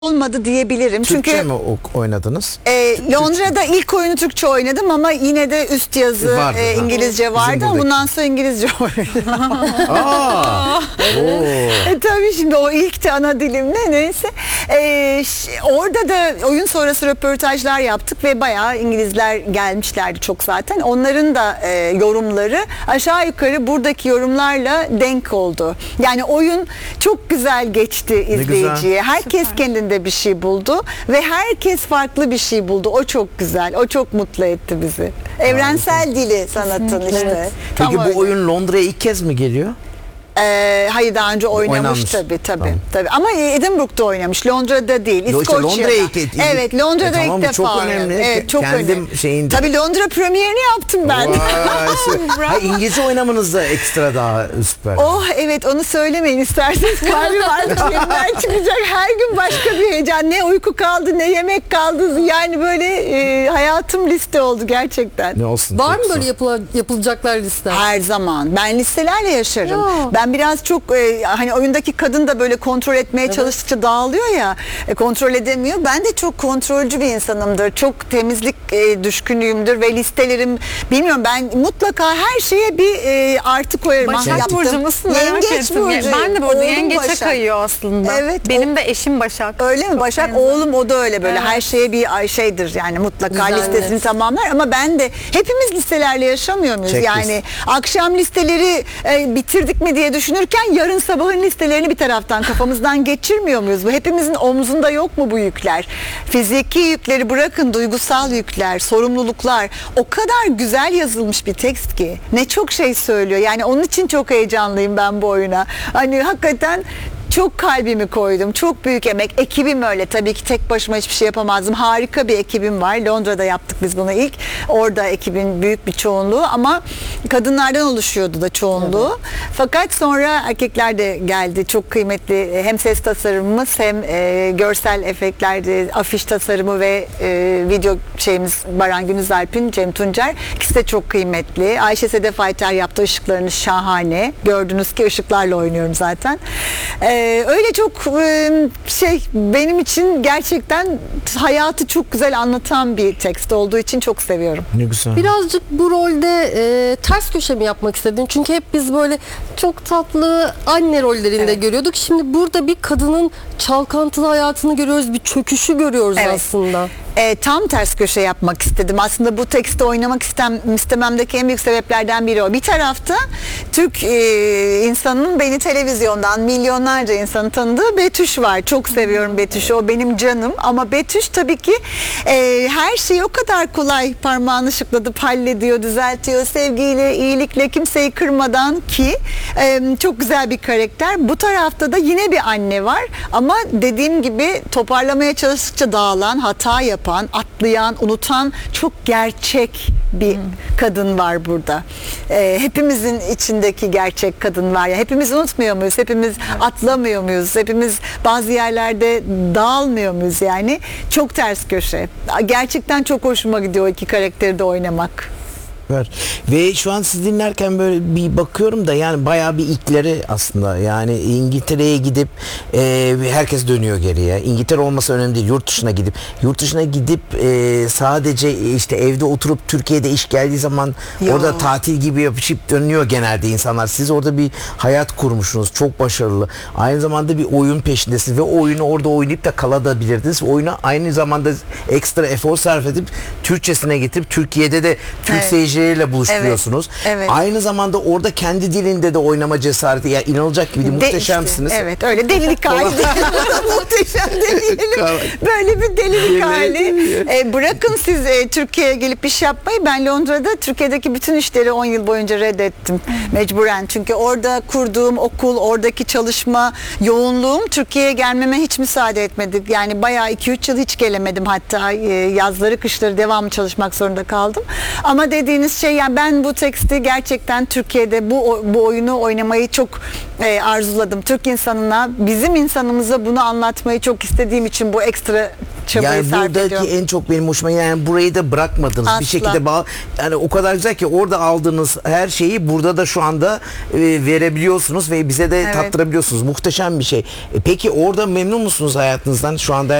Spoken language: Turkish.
olmadı diyebilirim. Türkçe Çünkü mi oynadınız? Londra'da ilk oyunu Türkçe oynadım ama yine de üst yazı Vardı, İngilizce vardı. buradaki. Bundan sonra İngilizce oynadım. Aa! Oo. Tabii şimdi o ilk de ana dilimde neyse. Orada da oyun sonrası röportajlar yaptık ve bayağı İngilizler gelmişlerdi çok zaten. Onların da yorumları aşağı yukarı buradaki yorumlarla denk oldu. Yani oyun çok güzel geçti izleyiciye. güzel. Herkes kendinde bir şey buldu ve herkes farklı bir şey buldu. O çok güzel. O çok mutlu etti bizi. Evrensel dili sanatın işte. Tam Peki öyle. bu oyun Londra'ya ilk kez mi geliyor? Hayır daha önce oynamış Oynanmış. tabii. Tamam. Tabii. Ama Edinburgh'da oynamış. Londra'da değil. İşte İskoçya'da. Londra'ya ilk- Evet, Londra'da tamam, ilk defa. çok oynadı. önemli. Evet, çok Kendim önemli. şeyinde. Tabii Londra premierini yaptım ben. Ha, İngilizce oynamanız da ekstra daha süper. Oh evet, onu söylemeyin isterseniz. Kalbim artık yerinden çıkacak. Her gün başka bir heyecan. Ne uyku kaldı, ne yemek kaldı. Yani böyle hayatım liste oldu gerçekten. Ne olsun. Var çok mı böyle güzel. yapılacaklar listeler? Her zaman. Ben listelerle yaşarım. Ya. Ben biraz çok hani oyundaki kadın da böyle kontrol etmeye çalıştıkça dağılıyor ya. Kontrol edemiyor. Ben de çok kontrolcü bir insanımdır. Çok temizlik düşkünüyümdür ve listelerim bilmiyorum, ben mutlaka her şeye bir artı koyarım. Başak Yaptım. Burcu musun merak Yengeç ettim. burcuyum. Ben de burada Oğlum yengeçe Başak. kayıyor aslında. Evet, Benim de eşim Başak. Öyle mi? Başak benzer. oğlum o da öyle böyle Evet. her şeye bir şeydir yani mutlaka Güzeldir. listesini tamamlar ama ben de hepimiz listelerle yaşamıyor muyuz? Checklist. Yani akşam listeleri bitirdik mi diye düşünürken yarın sabahın listelerini bir taraftan kafamızdan geçirmiyor muyuz? Bu hepimizin omzunda yok mu bu yükler? Fiziki yükleri bırakın, duygusal yükler, sorumluluklar o kadar güzel yazılmış bir tekst ki ne çok şey söylüyor. Yani onun için çok heyecanlıyım ben bu oyuna. Hani hakikaten çok kalbimi koydum. Çok büyük emek. Ekibim öyle. Tabii ki tek başıma hiçbir şey yapamazdım. Harika bir ekibim var. Londra'da yaptık biz bunu ilk. Orada ekibin büyük bir çoğunluğu ama kadınlardan oluşuyordu da çoğunluğu. Fakat sonra erkekler de geldi. Çok kıymetli hem ses tasarımımız hem görsel efektler, afiş tasarımı ve video şeyimiz Baran Günüzalp'in, Cem Tuncer. İkisi de çok kıymetli. Ayşe Sedef Ayter yaptı ışıklarını şahane. Gördünüz ki ışıklarla oynuyorum zaten. Öyle çok benim için gerçekten hayatı çok güzel anlatan bir tekst olduğu için çok seviyorum. Ne güzel. Birazcık bu rolde ters köşe mi yapmak istedin? Çünkü hep biz böyle çok tatlı anne rollerinde görüyorduk. Şimdi burada bir kadının çalkantılı hayatını görüyoruz, bir çöküşü görüyoruz Evet. aslında. Tam ters köşe yapmak istedim. Aslında bu tekste oynamak istememdeki en büyük sebeplerden biri o. Bir tarafta Türk insanının beni televizyondan milyonlarca insanın tanıdığı Betüş var. Çok seviyorum Betüş'ü. O benim canım. Ama Betüş tabii ki her şeyi o kadar kolay parmağını şıklatıp hallediyor, düzeltiyor. Sevgiyle, iyilikle, kimseyi kırmadan ki çok güzel bir karakter. Bu tarafta da yine bir anne var. Ama dediğim gibi toparlamaya çalıştıkça dağılan, hata yapan, atlayan, unutan çok gerçek bir kadın var burada. Hepimizin içindeki gerçek kadın var. Ya hepimiz unutmuyor muyuz? Hepimiz atlamıyor muyuz? Hepimiz bazı yerlerde dağılmıyor muyuz yani? Çok ters köşe. Gerçekten çok hoşuma gidiyor o iki karakteri de oynamak. Ve şu an siz dinlerken böyle bir bakıyorum da yani bayağı bir ilkleri aslında. Yani İngiltere'ye gidip herkes dönüyor geriye. İngiltere olması önemli değil. Yurt dışına gidip sadece işte evde oturup Türkiye'de iş geldiği zaman Yo. orada tatil gibi yapışıp dönüyor genelde insanlar. Siz orada bir hayat kurmuşsunuz. Çok başarılı. Aynı zamanda bir oyun peşindesiniz ve o oyunu orada oynayıp da kalabilirdiniz. Oyuna aynı zamanda ekstra efor sarf edip Türkçesine getirip Türkiye'de de Türk Evet. seyircileriyle buluşturuyorsunuz. Evet. Aynı zamanda orada kendi dilinde de oynama cesareti. Ya inanılacak gibi muhteşemsiniz. İşte, evet öyle delilik hali değil. Muhteşem demeyelim. Böyle bir delilik hali. Bırakın siz Türkiye'ye gelip iş yapmayı. Ben Londra'da Türkiye'deki bütün işleri 10 yıl boyunca reddettim. Mecburen. Çünkü orada kurduğum okul, oradaki çalışma yoğunluğum Türkiye'ye gelmeme hiç müsaade etmedi. Yani bayağı 2-3 yıl hiç gelemedim hatta. Yazları kışları devamlı çalışmak zorunda kaldım. Ama dediğiniz şey yani ben bu teksti gerçekten Türkiye'de bu oyunu oynamayı çok arzuladım. Türk insanına, bizim insanımıza bunu anlatmayı çok istediğim için bu ekstra çabayı Yani sarf buradaki ediyor. en çok benim hoşuma, yani burayı da bırakmadınız. Asla. Bir şekilde yani o kadar güzel ki orada aldığınız her şeyi burada da şu anda verebiliyorsunuz ve bize de Evet. tattırabiliyorsunuz. Muhteşem bir şey. Peki orada memnun musunuz hayatınızdan? Şu anda